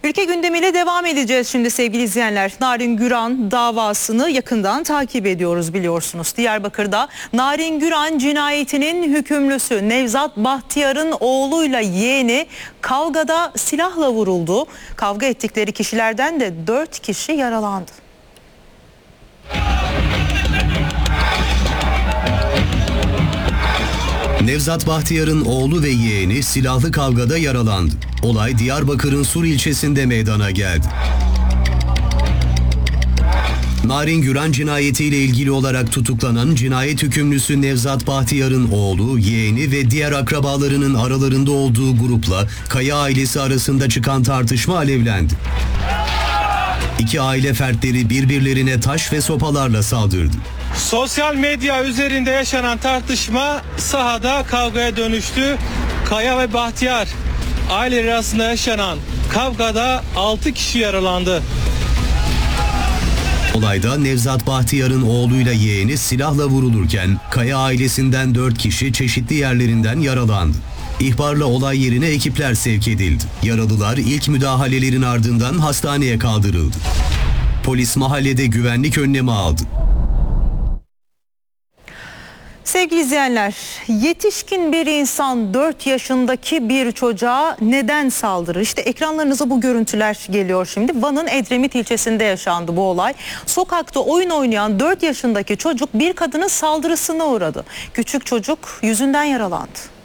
Ülke gündemiyle devam edeceğiz şimdi sevgili izleyenler. Narin Güran davasını yakından takip ediyoruz biliyorsunuz. Diyarbakır'da Narin Güran cinayetinin hükümlüsü Nevzat Bahtiyar'ın oğluyla yeğeni kavgada silahla vuruldu. Kavga ettikleri kişilerden de 4 kişi yaralandı. Nevzat Bahtiyar'ın oğlu ve yeğeni silahlı kavgada yaralandı. Olay Diyarbakır'ın Sur ilçesinde meydana geldi. Narin Güran cinayetiyle ilgili olarak tutuklanan cinayet hükümlüsü Nevzat Bahtiyar'ın oğlu, yeğeni ve diğer akrabalarının aralarında olduğu grupla Kaya ailesi arasında çıkan tartışma alevlendi. İki aile fertleri birbirlerine taş ve sopalarla saldırdı. Sosyal medya üzerinde yaşanan tartışma sahada kavgaya dönüştü. Kaya ve Bahtiyar aileleri arasında yaşanan kavgada 6 kişi yaralandı. Olayda Nevzat Bahtiyar'ın oğluyla yeğeni silahla vurulurken Kaya ailesinden 4 kişi çeşitli yerlerinden yaralandı. İhbarla olay yerine ekipler sevk edildi. Yaralılar ilk müdahalelerin ardından hastaneye kaldırıldı. Polis mahallede güvenlik önlemi aldı. Sevgili izleyenler, yetişkin bir insan 4 yaşındaki bir çocuğa neden saldırır? İşte ekranlarınıza bu görüntüler geliyor şimdi. Van'ın Edremit ilçesinde yaşandı bu olay. Sokakta oyun oynayan 4 yaşındaki çocuk bir kadının saldırısına uğradı. Küçük çocuk yüzünden yaralandı.